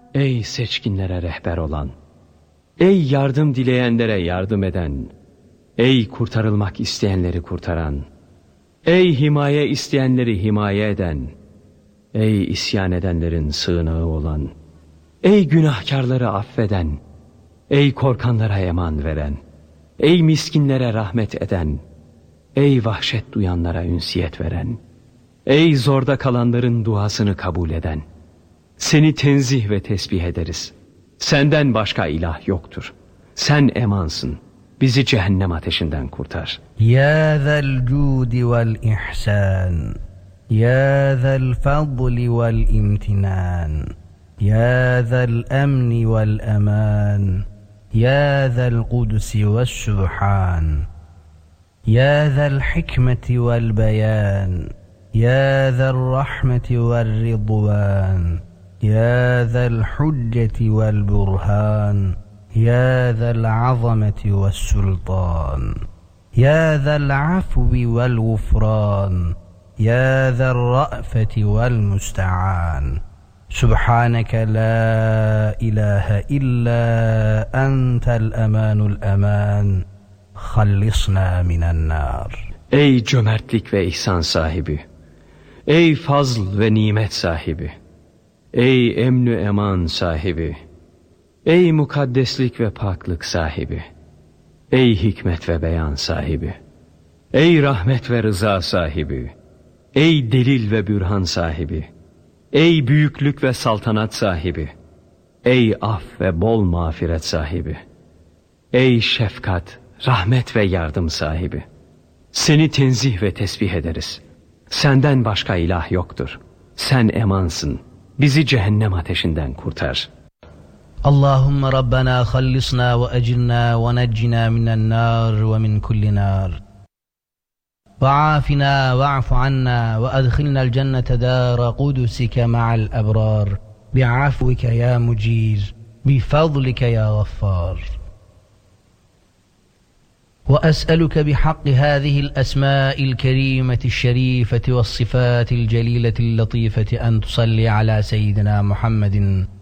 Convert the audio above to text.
Ey seçkinlere rehber olan, ey yardım dileyenlere yardım eden, ey kurtarılmak isteyenleri kurtaran, ey himaye isteyenleri himaye eden, ey isyan edenlerin sığınağı olan, ey günahkarları affeden, ey korkanlara eman veren, ey miskinlere rahmet eden, ey vahşet duyanlara ünsiyet veren, ey zorda kalanların duasını kabul eden, seni tenzih ve tesbih ederiz. Senden başka ilah yoktur. Sen emansın. Bizi cehennem ateşinden kurtar. Ya zel cudi vel ihsan, ya zel fadli vel imtinan, ya zel emni vel eman, ya zel kudsi vel subhan, ya zel hikmeti vel beyan, ya zel rahmeti vel ridvan, ya zel hücceti vel burhan, يا ذا العظمة والسلطان، يا ذا العفو والغفران، يا ذا الرأفة والمستعان. سبحانك لا إله إلا أنت الأمان الأمان، خلصنا من النار. Ey cömertlik ve ihsan sahibi, ey fazl ve nimet sahibi, ey emnü eman sahibi, ey mukaddeslik ve paklık sahibi, ey hikmet ve beyan sahibi, ey rahmet ve rıza sahibi, ey delil ve bürhan sahibi, ey büyüklük ve saltanat sahibi, ey af ve bol mağfiret sahibi, ey şefkat, rahmet ve yardım sahibi, seni tenzih ve tesbih ederiz. Senden başka ilah yoktur. Sen emansın. Bizi cehennem ateşinden kurtar. اللهم ربنا خلصنا وأجرنا ونجنا من النار ومن كل نار، وعافنا واعف عنا وأدخلنا الجنة دار قدسك مع الأبرار، بعفوك يا مجير، بفضلك يا غفار. وأسألك بحق هذه الأسماء الكريمة الشريفة والصفات الجليلة اللطيفة أن تصلي على سيدنا محمد